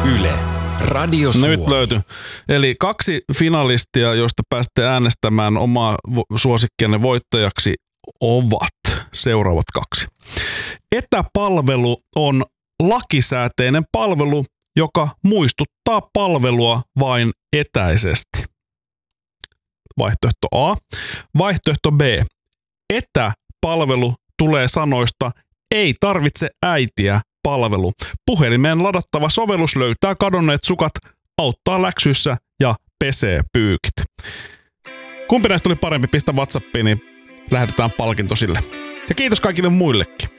Yle. Radio Suomi. Nyt löytyi. Eli 2 finalistia, joista pääsette äänestämään omaa suosikkianne voittajaksi, ovat seuraavat 2. Etäpalvelu on lakisääteinen palvelu, joka muistuttaa palvelua vain etäisesti. Vaihtoehto A. Vaihtoehto B. Etäpalvelu tulee sanoista ei tarvitse äitiä palvelu. Puhelimeen ladattava sovellus löytää kadonneet sukat, auttaa läksyissä ja pesee pyykit. Kumpi näistä oli parempi? Pistä WhatsAppiin, niin lähetetään palkinto sille. Ja kiitos kaikille muillekin.